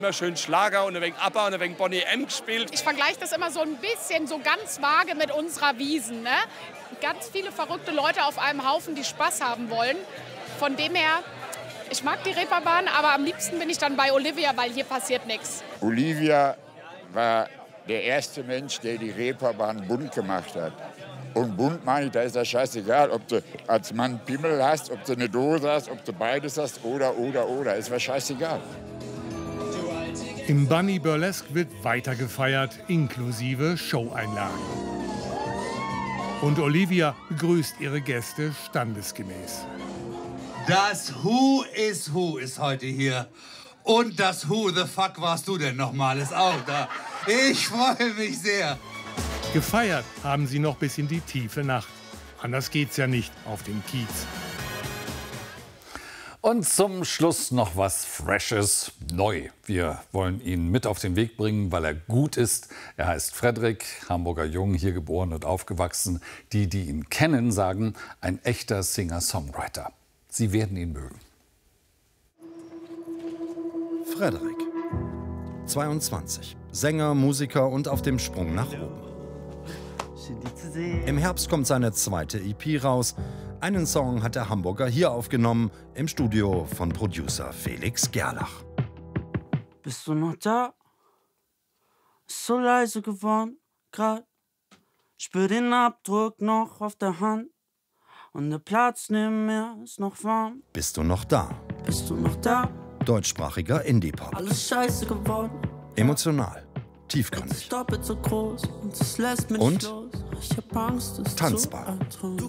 Immer schön Schlager und ein wenig ABBA und ein wenig Boney M gespielt. Ich vergleiche das immer so ein bisschen, so ganz vage mit unserer Wiesn. Ne? Ganz viele verrückte Leute auf einem Haufen, die Spaß haben wollen. Von dem her, ich mag die Reeperbahn, aber am liebsten bin ich dann bei Olivia, weil hier passiert nichts. Olivia war der erste Mensch, der die Reeperbahn bunt gemacht hat. Und bunt meine ich, da ist das scheißegal, ob du als Mann Pimmel hast, ob du eine Dose hast, ob du beides hast oder. Ist mir scheißegal. Im Bunny Burlesque wird weiter gefeiert, inklusive Showeinlagen. Und Olivia begrüßt ihre Gäste standesgemäß. Das Who is Who ist heute hier. Und das Who the fuck warst du denn nochmal ist auch da. Ich freue mich sehr. Gefeiert haben sie noch bis in die tiefe Nacht. Anders geht's ja nicht auf dem Kiez. Und zum Schluss noch was Freshes, neu. Wir wollen ihn mit auf den Weg bringen, weil er gut ist. Er heißt Frederik, Hamburger Jung, hier geboren und aufgewachsen. Die ihn kennen, sagen, ein echter Singer-Songwriter. Sie werden ihn mögen. Frederik, 22, Sänger, Musiker und auf dem Sprung nach oben. Im Herbst kommt seine zweite EP raus. Einen Song hat der Hamburger hier aufgenommen, im Studio von Producer Felix Gerlach. Bist du noch da? Ist so leise geworden, grad. Spür den Abdruck noch auf der Hand. Und der Platz neben mir ist noch warm. Bist du noch da? Bist du noch da? Deutschsprachiger Indie-Pop. Alles scheiße geworden. Emotional, tiefgründig. Doppelt so groß und es lässt mich und los. Ich hab Angst, es tanzbar. zu